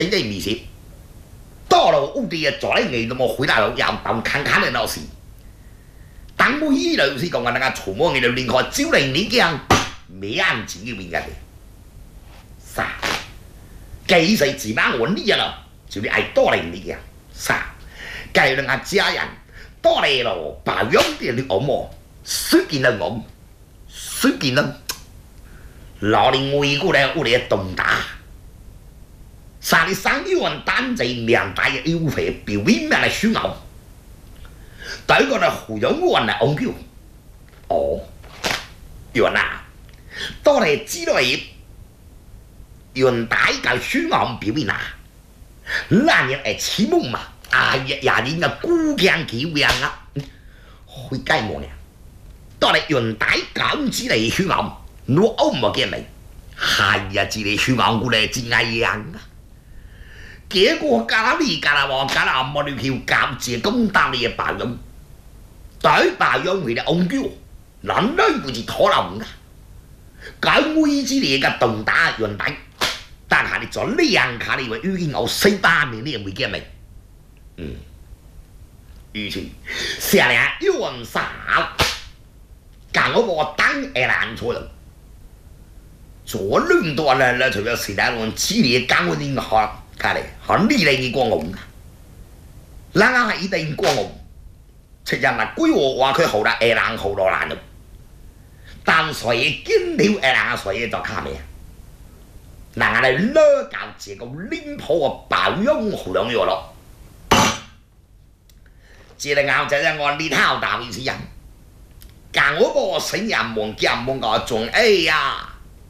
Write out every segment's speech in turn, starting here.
这个米线，到了屋地坐喺你那么回来了，又当看看的老师。当我一老师讲啊，那个触摸你的灵活，招嚟你讲咩眼睛嘅面嘅？啥？几岁自把我呢了，就你爱多嚟你嘅啥？計兩個家人多嚟咯，把樣啲你惡魔，雖見到我，雖見到老年外國嚟屋嚟動打，啥你生呢個單仔面大嘅腰肥表面嚟輸牛，對個嚟胡樣個嚟戇叫，哦，原來多嚟知道係原大嘅輸牛表面啊，那人係似夢嘛。呀人嘅孤強橋樣啊，去街望呢，當你原大減之嚟血暗，我歐唔見你，係呀，之嚟血暗過嚟真係樣啊！結果加你加啦喎，加啦冇你條減字咁大你嘅白樣，對白樣佢哋戇叫，難得佢是可能啊！咁會之嚟嘅動打原大，但係你做呢樣卡你話已經有400年你又未見你。於是下嚟要人殺，但我個單係難錯了。左輪到啦，除咗時代我知你講嗰啲學家嚟，學呢類嘅光紅，嗱係一定光紅，其實咪歸我話佢好啦，係難好多難咯。但誰見了係難，誰就卡咩？嗱係攞教這個拎破個保養好兩樣咯。只係咬仔咧，我呢頭大意思人，但我個死人望見望個仲哎呀，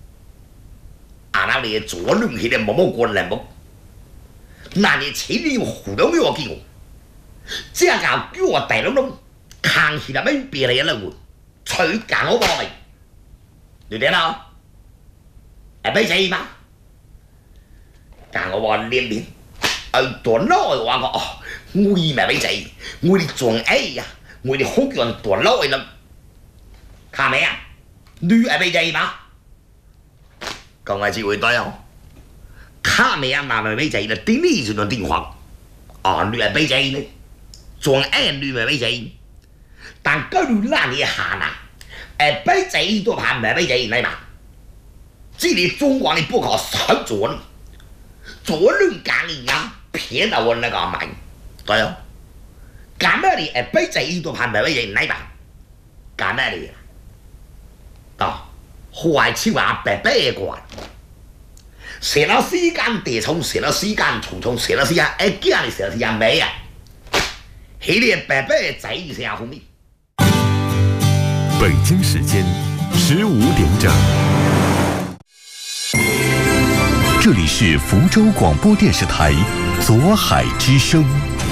那你左輪起嚟冇冇過嚟冇，那你前面胡兩樣叫，即係叫我大佬窿，看起來咩別嚟啦我，隨揀我幫你，你點啊？係俾錢嘛？但我話練練，多攞話個哦。我以為俾仔，我哋仲哎呀，我哋好叫人多撈啦，看未啊？你係俾仔嘛？講係只會對哦，看未啊？嗱咪俾仔啦，點呢就用電話，啊你係俾仔呢，仲哎你咪俾仔，但嗰度嗱你行啊，誒俾仔都怕唔係俾仔嚟嘛？即係中國你不可少做，做亂講你啊，騙到我那個買。對哦，幹咩你俾仔都怕唔係俾人嚟吧？幹咩你？啊，壞超話白白慣，成日時間地衝，成日時間重重，成日時間驚你成日時間尾啊！喺你白白仔成後面。 北京時間15點整，這裡是福州廣播電視台左海之聲。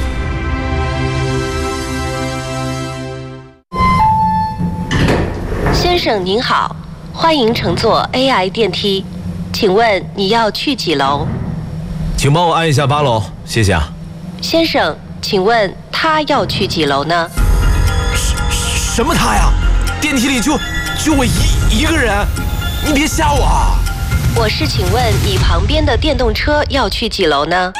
先生您好，欢迎乘坐 AI 电梯，请问你要去几楼？ 请帮我按一下8楼，谢谢啊。 先生，请问他要去几楼呢？ 什么他呀？电梯里就我一个人，你别吓我啊！ 我是请问你旁边的电动车要去几楼呢？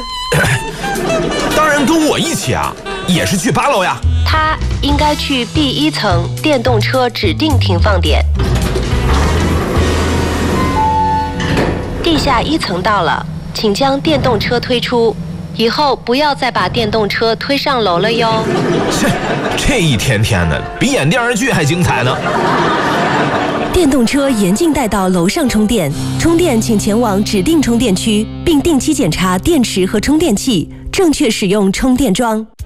当然跟我一起啊，也是去8楼呀。 他应该去第1层电动车指定停放点。地下1层到了，请将电动车推出，以后不要再把电动车推上楼了哟。 这一天天的，比演电视剧还精彩呢。 电动车严禁带到楼上充电，充电请前往指定充电区，并定期检查电池和充电器，正确使用充电桩。